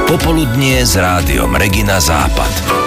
Popoludnie s Rádiom Regina Západ.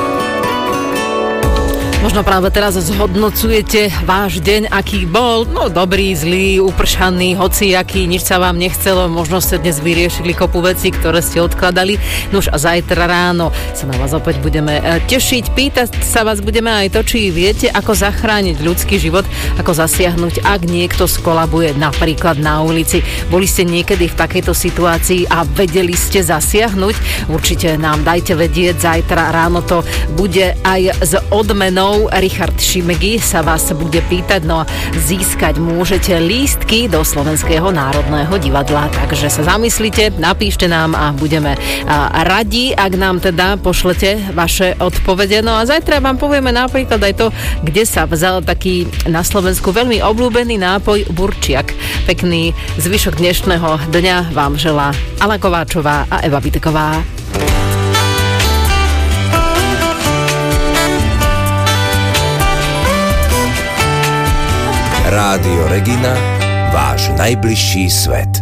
Možno práve teraz zhodnocujete váš deň, aký bol, no dobrý, zlý, upršaný, hociaký, nič sa vám nechcelo, možno ste dnes vyriešili kopu vecí, ktoré ste odkladali. Nuž a zajtra ráno sa na vás opäť budeme tešiť. Pýtať sa vás budeme aj to, či viete, ako zachrániť ľudský život, ako zasiahnuť, ak niekto skolabuje napríklad na ulici. Boli ste niekedy v takejto situácii a vedeli ste zasiahnuť? Určite nám dajte vedieť, zajtra ráno to bude aj s odmenou. Richard Šimegi sa vás bude pýtať, no a získať môžete lístky do Slovenského národného divadla. Takže sa zamyslite, napíšte nám a budeme radi, ak nám teda pošlete vaše odpovede. No a zajtra vám povieme napríklad aj to, kde sa vzal taký na Slovensku veľmi obľúbený nápoj burčiak. Pekný zvyšok dnešného dňa vám želá Ala Kováčová a Eva Viteková. Rádio Regina, váš najbližší svet.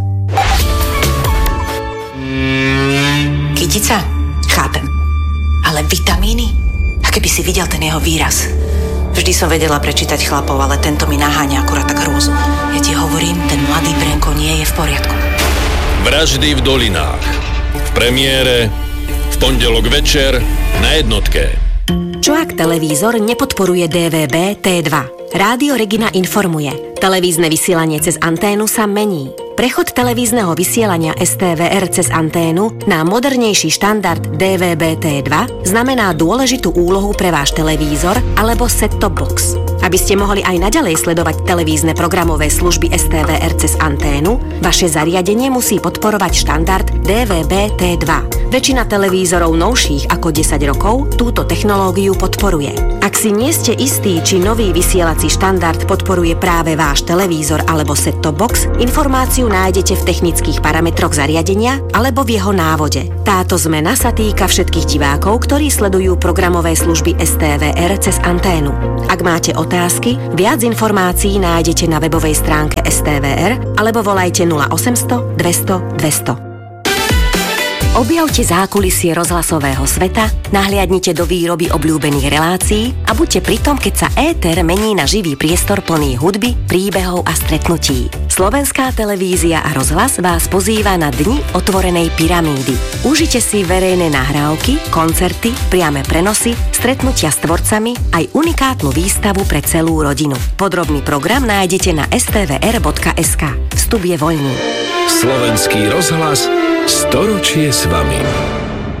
Kytica? Chápem. Ale vitamíny? A keby si videl ten jeho výraz. Vždy som vedela prečítať chlapov, ale tento mi naháňa akurát tak hrôzu. Ja ti hovorím, ten mladý Brenko nie je v poriadku. Vraždy v dolinách. V premiére, v pondelok večer, na jednotke. Čo ak televízor nepodporuje DVB T2? Rádio Regina informuje. Televízne vysielanie cez anténu sa mení. Prechod televízneho vysielania STVR cez anténu na modernejší štandard DVB T2 znamená dôležitú úlohu pre váš televízor alebo set-top box. Aby ste mohli aj naďalej sledovať televízne programové služby STVR cez anténu, vaše zariadenie musí podporovať štandard DVB T2. Väčšina televízorov novších ako 10 rokov túto technológiu podporuje. Ak si nie ste istí, či nový vysielací štandard podporuje práve váš televízor alebo set-top box, informáciu nájdete v technických parametroch zariadenia alebo v jeho návode. Táto zmena sa týka všetkých divákov, ktorí sledujú programové služby STVR cez anténu. Ak máte otázky, viac informácií nájdete na webovej stránke STVR alebo volajte 0800 200 200. Objavte zákulisie rozhlasového sveta, nahliadnite do výroby obľúbených relácií a buďte pri tom, keď sa éter mení na živý priestor plný hudby, príbehov a stretnutí. Slovenská televízia a rozhlas vás pozýva na Dni otvorenej pyramídy. Užite si verejné nahrávky, koncerty, priame prenosy, stretnutia s tvorcami aj unikátnu výstavu pre celú rodinu. Podrobný program nájdete na stvr.sk. Vstup je voľný. Slovenský rozhlas, storočie s vami.